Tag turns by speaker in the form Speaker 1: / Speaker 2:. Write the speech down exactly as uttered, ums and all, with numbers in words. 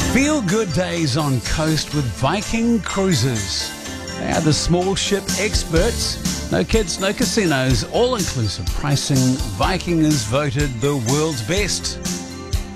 Speaker 1: Feel good days on coast with Viking Cruises. They are the small ship experts. No kids, no casinos, all-inclusive pricing. Viking is voted the world's best.